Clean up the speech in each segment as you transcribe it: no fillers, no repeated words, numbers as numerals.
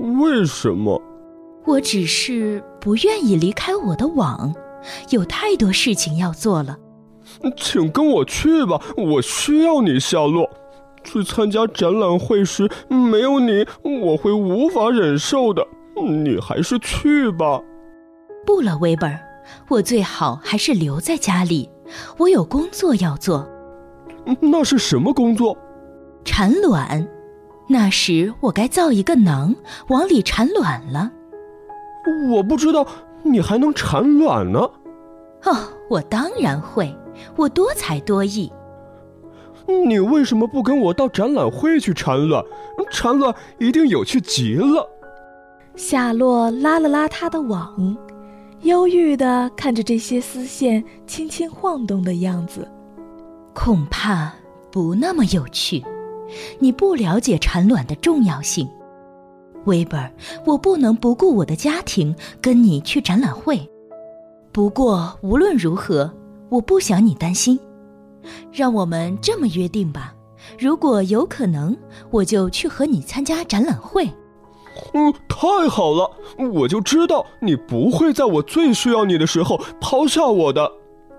为什么？ 我只是不愿意离开我的网，有太多事情要做了。 请跟我去吧，我需要你，夏洛。去参加展览会时，没有你，我会无法忍受的。你还是去吧。 不了，威本，我最好还是留在家里，我有工作要做。 那是什么工作？ 产卵。那时我该造一个囊，往里产卵了。 我不知道你还能产卵呢。 哦，我当然会，我多才多艺。 你为什么不跟我到展览会去产卵？产卵一定有趣极了。 夏洛拉了拉他的网，忧郁地看着这些丝线轻轻晃动的样子。 恐怕不那么有趣，你不了解产卵的重要性。威本，我不能不顾我的家庭跟你去展览会。不过无论如何，我不想你担心。让我们这么约定吧，如果有可能，我就去和你参加展览会。 太好了，我就知道你不会在我最需要你的时候抛下我的。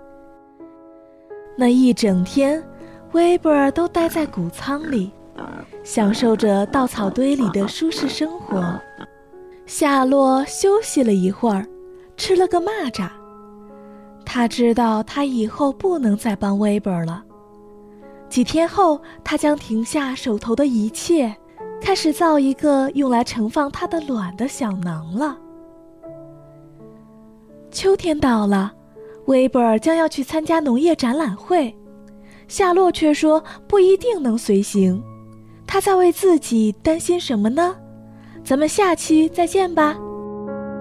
那一整天，威伯尔都待在谷仓里，享受着稻草堆里的舒适生活。夏洛休息了一会儿，吃了个蚂蚱。他知道他以后不能再帮威伯尔了。几天后，他将停下手头的一切，开始造一个用来盛放他的卵的小囊了。秋天到了，威伯尔将要去参加农业展览会，夏洛却说不一定能随行。他在为自己担心什么呢？咱们下期再见吧。